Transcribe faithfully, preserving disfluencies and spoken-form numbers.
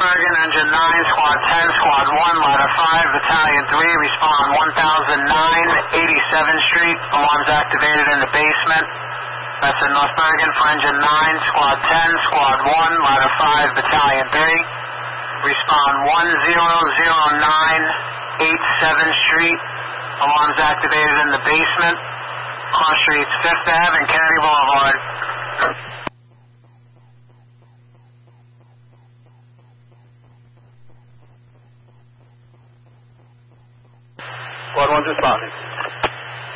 Bergen, Engine nine, Squad ten, Squad one, Ladder five, Battalion three, respond one thousand nine, eighty-seventh Street, alarms activated in the basement. That's in North Bergen for Engine nine, Squad ten, Squad one, Ladder five, Battalion three, respond one zero zero nine, eighty-seventh Street, alarms activated in the basement, cross streets fifth Avenue and Kennedy Boulevard. Squad one's responding.